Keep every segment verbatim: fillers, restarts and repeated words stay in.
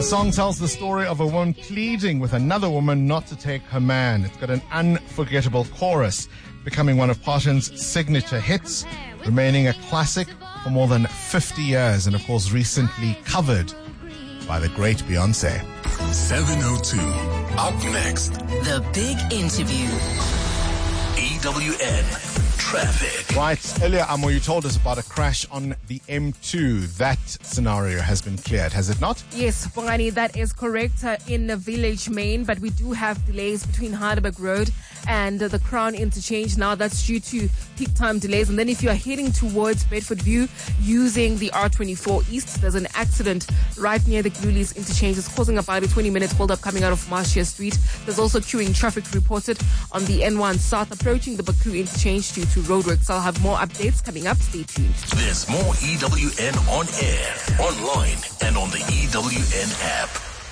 The song tells the story of a woman pleading with another woman not to take her man. It's got an unforgettable chorus, becoming one of Parton's signature hits, remaining a classic for more than fifty years, and of course recently covered by the great Beyonce. seven oh two. Up next, The Big Interview. E W N Traffic. Right, earlier, Amo, you told us about a crash on the M two. That scenario has been cleared, has it not? Yes, Bongani, that is correct, uh, in the Village Main, but we do have delays between Heidelberg Road and uh, the Crown Interchange. Now that's due to peak time delays. And then if you are heading towards Bedford View using the R twenty-four East, there's an accident right near the Glulis Interchange. It's causing about a twenty minutes hold up coming out of Marshall Street. There's also queuing traffic reported on the N one South approaching the Baku Interchange due to roadworks. I'll have more updates coming up. Stay tuned. There's more E W N on air, online, and on the E W N app.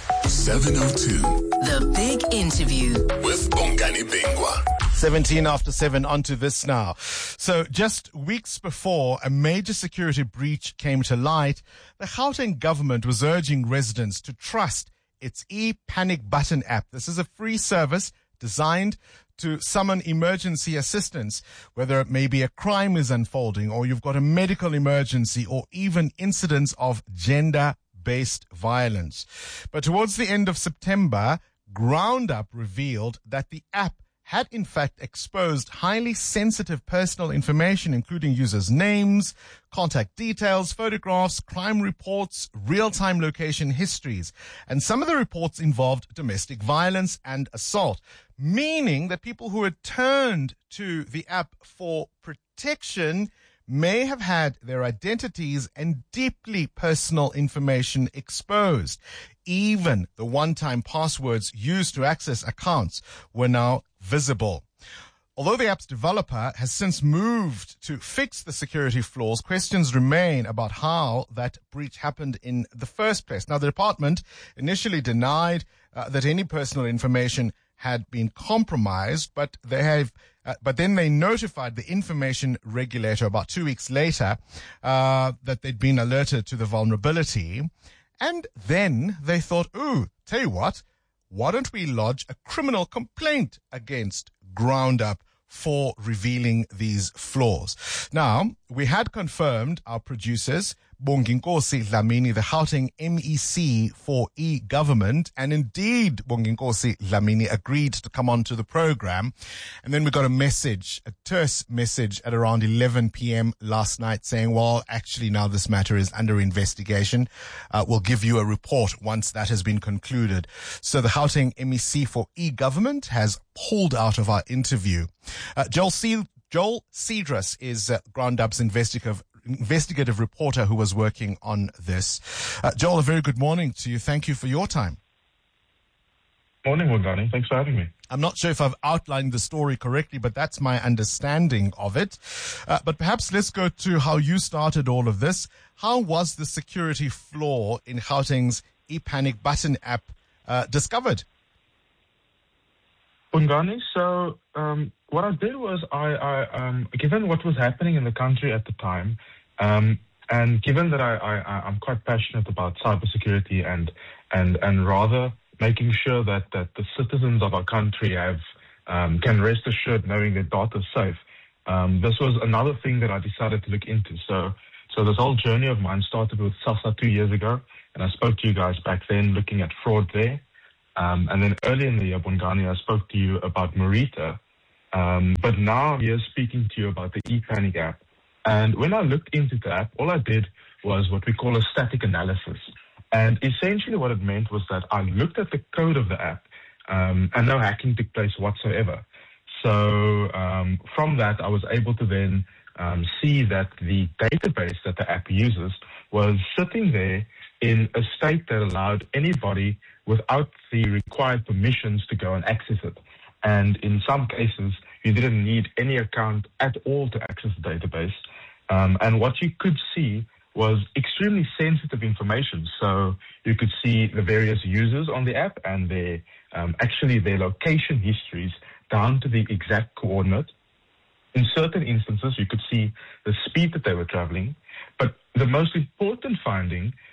seven oh two. The Big Interview. With Bongani Bingwa. seventeen after seven, onto this now. So just weeks before a major security breach came to light, the Gauteng government was urging residents to trust its e-Panic Button app. This is a free service designed to summon emergency assistance, whether maybe a crime is unfolding or you've got a medical emergency or even incidents of gender-based violence. But towards the end of September, GroundUp revealed that the app had in fact exposed highly sensitive personal information, including users' names, contact details, photographs, crime reports, real-time location histories. And some of the reports involved domestic violence and assault, meaning that people who had turned to the app for protection may have had their identities and deeply personal information exposed. Even the one-time passwords used to access accounts were now visible. Although the app's developer has since moved to fix the security flaws, questions remain about how that breach happened in the first place. Now, the department initially denied uh, that any personal information had been compromised, but they have, uh, but then they notified the information regulator about two weeks later uh, that they'd been alerted to the vulnerability. And then they thought, ooh, tell you what, why don't we lodge a criminal complaint against GroundUp for revealing these flaws? Now, we had confirmed, our producers, Bonginkosi Dlamini, the Gauteng M E C for e-government, and indeed Bonginkosi Dlamini agreed to come on to the program. And then we got a message, a terse message at around eleven p.m. last night saying, well, actually now this matter is under investigation. Uh, we'll give you a report once that has been concluded. So the Gauteng M E C for e-government has pulled out of our interview. Uh, Joel C- Joel Cedrus is uh, GroundUp's investigative investigative reporter who was working on this. Uh, Joel, a very good morning to you. Thank you for your time. Morning, Bongani. Thanks for having me. I'm not sure if I've outlined the story correctly, but that's my understanding of it. Uh, but perhaps let's go to how you started all of this. How was the security flaw in Gauteng's e-Panic Button app uh, discovered? Bongani, so um, what I did was, I, I um, given what was happening in the country at the time, um, and given that I, I, I'm quite passionate about cybersecurity and and and rather making sure that, that the citizens of our country have um, can rest assured knowing their data is safe, um, this was another thing that I decided to look into. So so this whole journey of mine started with SASSA two years ago, and I spoke to you guys back then looking at fraud there. Um, and then earlier in the year, Bongani, I spoke to you about Marita. Um, but now I'm here speaking to you about the e-Panic app. And when I looked into the app, all I did was what we call a static analysis. And essentially what it meant was that I looked at the code of the app, um, and no hacking took place whatsoever. So um, from that, I was able to then um, see that the database that the app uses was sitting there in a state that allowed anybody without the required permissions to go and access it. And in some cases, you didn't need any account at all to access the database. Um, and what you could see was extremely sensitive information. So you could see the various users on the app and their um, actually their location histories down to the exact coordinate. In certain instances, you could see the speed that they were traveling. But the most important finding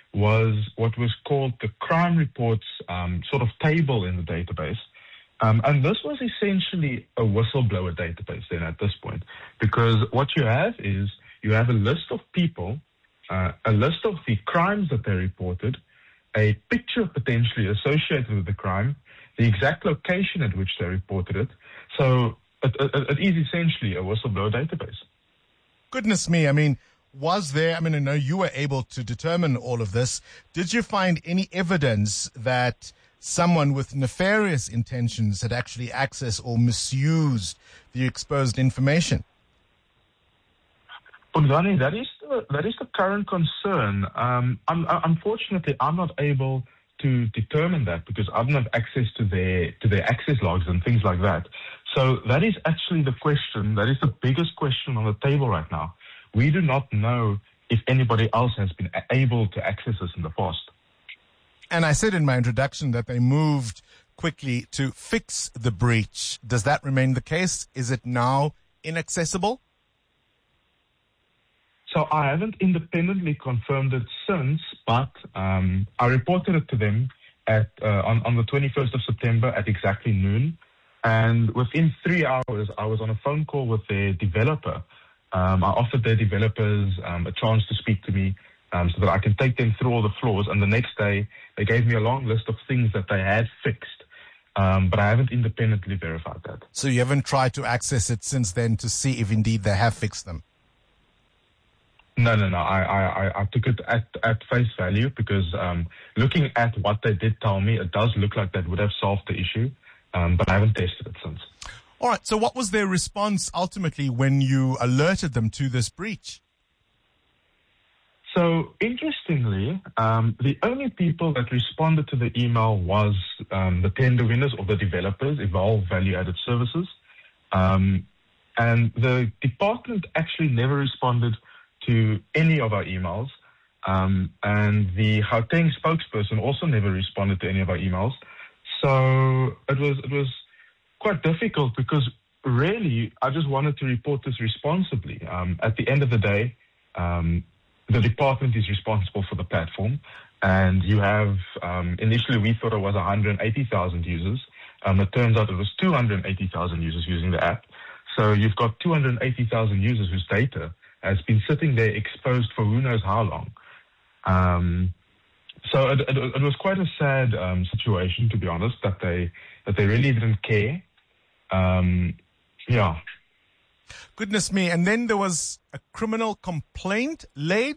was what was called the crime reports um, sort of table in the database. Um, and this was essentially a whistleblower database then at this point, because what you have is you have a list of people, uh, a list of the crimes that they reported, a picture potentially associated with the crime, the exact location at which they reported it. So it, it, it is essentially a whistleblower database. Goodness me, I mean, was there, I mean, I know you were able to determine all of this. Did you find any evidence that someone with nefarious intentions had actually accessed or misused the exposed information? Bongani, that is the, that is the current concern. Um, I'm, unfortunately, I'm not able to determine that because I don't have access to their to their access logs and things like that. So that is actually the question. That is the biggest question on the table right now. We do not know if anybody else has been able to access this in the past. And I said in my introduction that they moved quickly to fix the breach. Does that remain the case? Is it now inaccessible? So I haven't independently confirmed it since, but um, I reported it to them at uh, on, on the twenty-first of September at exactly noon. And within three hours, I was on a phone call with their developer. Um, I offered their developers um, a chance to speak to me um, so that I can take them through all the flaws. And the next day, they gave me a long list of things that they had fixed. Um, but I haven't independently verified that. So you haven't tried to access it since then to see if indeed they have fixed them? No, no, no. I, I, I took it at, at face value because um, looking at what they did tell me, it does look like that would have solved the issue, um, but I haven't tested it since. All right. So what was their response ultimately when you alerted them to this breach? So interestingly, um, the only people that responded to the email was um, the tender winners or the developers, Evolve Value Added Services. Um, and the department actually never responded to any of our emails. Um, and the Gauteng spokesperson also never responded to any of our emails. So it was it was quite difficult because really I just wanted to report this responsibly. Um, at the end of the day, um, the department is responsible for the platform, and you have um, initially we thought it was one hundred eighty thousand users. Um, it turns out it was two hundred eighty thousand users using the app. So you've got two hundred eighty thousand users whose data has been sitting there exposed for who knows how long. Um, so it, it, it was quite a sad um, situation, to be honest, that they that they really didn't care. Um, yeah. Goodness me. And then there was a criminal complaint laid?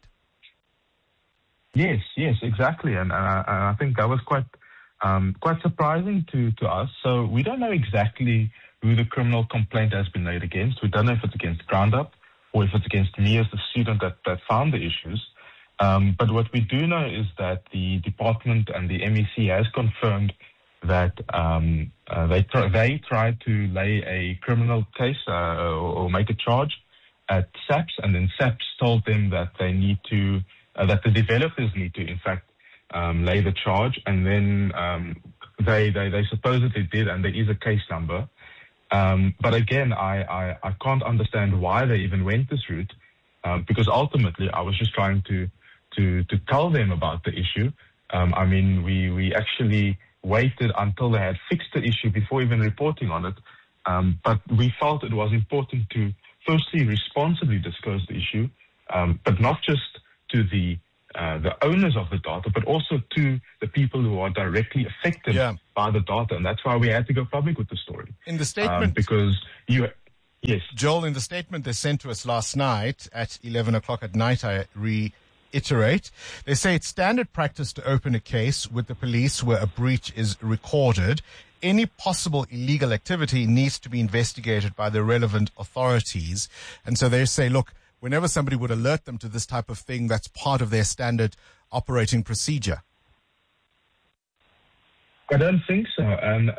Yes, yes, exactly. And, uh, and I think that was quite um, quite surprising to, to us. So we don't know exactly who the criminal complaint has been laid against. We don't know if it's against GroundUp or if it's against me as the student that, that found the issues. Um, but what we do know is that the department and the M E C has confirmed that um, uh, they tr- they tried to lay a criminal case uh, or, or make a charge at SAPS, and then SAPS told them that they need to, uh, that the developers need to, in fact, um, lay the charge, and then um, they, they they supposedly did, and there is a case number. Um, but again, I, I, I can't understand why they even went this route, um, because ultimately I was just trying to to to tell them about the issue. Um, I mean, we we actually waited until they had fixed the issue before even reporting on it. Um, but we felt it was important to firstly responsibly disclose the issue, um, but not just to the uh, the owners of the data, but also to the people who are directly affected yeah. by the data. And that's why we had to go public with the story. In the statement, um, because you, yes, Joel, in the statement they sent to us last night at eleven o'clock at night, I reiterate, they say it's standard practice to open a case with the police where a breach is recorded. Any possible illegal activity needs to be investigated by the relevant authorities. And so they say, look, whenever somebody would alert them to this type of thing, that's part of their standard operating procedure. I don't think so. And